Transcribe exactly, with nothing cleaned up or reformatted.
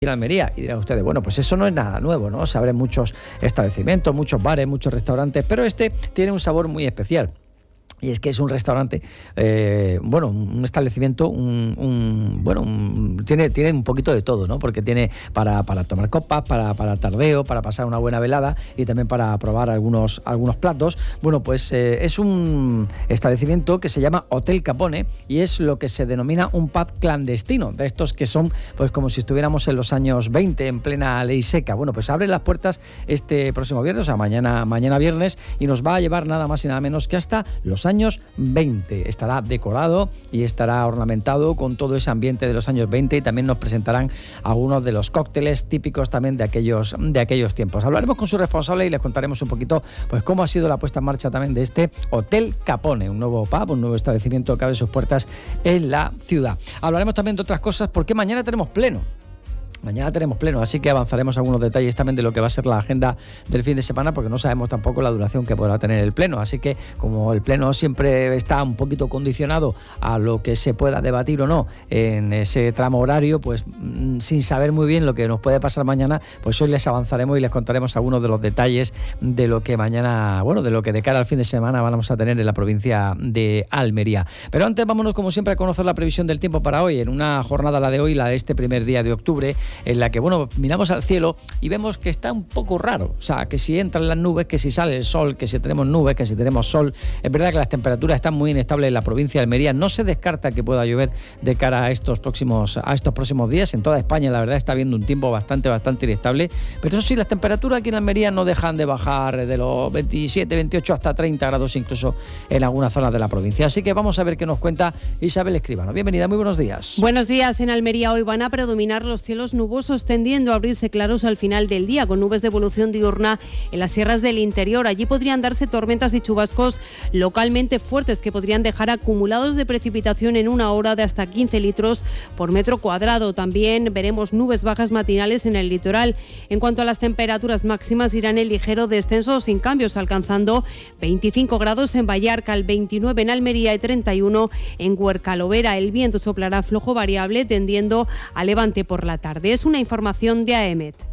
en Almería. Y dirán ustedes, bueno, pues eso no es nada nuevo, ¿no? Se abren muchos establecimientos, muchos bares, muchos restaurantes, pero este tiene un sabor muy especial. Y es que es un restaurante, eh, bueno, un establecimiento, un, un bueno, un, tiene, tiene un poquito de todo, ¿no? Porque tiene para, para tomar copas, para, para tardeo, para pasar una buena velada y también para probar algunos, algunos platos. Bueno, pues eh, es un establecimiento que se llama Hotel Capone y es lo que se denomina un pub clandestino, de estos que son pues como si estuviéramos en los años veinte, en plena ley seca. Bueno, pues abre las puertas este próximo viernes, o sea, mañana, mañana viernes, y nos va a llevar nada más y nada menos que hasta los años años veinte. Estará decorado y estará ornamentado con todo ese ambiente de los años veinte y también nos presentarán algunos de los cócteles típicos también de aquellos, de aquellos tiempos. Hablaremos con su responsable y les contaremos un poquito pues cómo ha sido la puesta en marcha también de este Hotel Capone, un nuevo pub, un nuevo establecimiento que abre sus puertas en la ciudad. Hablaremos también de otras cosas porque mañana tenemos pleno. Mañana tenemos pleno, así que avanzaremos algunos detalles también de lo que va a ser la agenda del fin de semana, porque no sabemos tampoco la duración que podrá tener el pleno. Así que como el pleno siempre está un poquito condicionado a lo que se pueda debatir o no en ese tramo horario, pues mmm, sin saber muy bien lo que nos puede pasar mañana, pues hoy les avanzaremos y les contaremos algunos de los detalles de lo que mañana, bueno, de lo que de cara al fin de semana vamos a tener en la provincia de Almería. Pero antes vámonos como siempre a conocer la previsión del tiempo para hoy, en una jornada, la de hoy, la de este primer día de octubre, en la que, bueno, miramos al cielo y vemos que está un poco raro. O sea, que si entran las nubes, que si sale el sol, que si tenemos nubes, que si tenemos sol. Es verdad que las temperaturas están muy inestables en la provincia de Almería. No se descarta que pueda llover de cara a estos próximos, a estos próximos días. En toda España, la verdad, está habiendo un tiempo bastante, bastante inestable. Pero eso sí, las temperaturas aquí en Almería no dejan de bajar de los veintisiete, veintiocho hasta treinta grados, incluso en algunas zonas de la provincia. Así que vamos a ver qué nos cuenta Isabel Escribano. Bienvenida, muy buenos días. Buenos días. En Almería hoy van a predominar los cielos nubosos, tendiendo a abrirse claros al final del día, con nubes de evolución diurna en las sierras del interior. Allí podrían darse tormentas y chubascos localmente fuertes que podrían dejar acumulados de precipitación en una hora de hasta quince litros por metro cuadrado. También veremos nubes bajas matinales en el litoral. En cuanto a las temperaturas máximas, irán en ligero descenso sin cambios, alcanzando veinticinco grados en Vallarca, veintinueve en Almería y treinta y uno en Huercalovera. El viento soplará flojo variable, tendiendo a levante por la tarde. Es una información de A E M E T.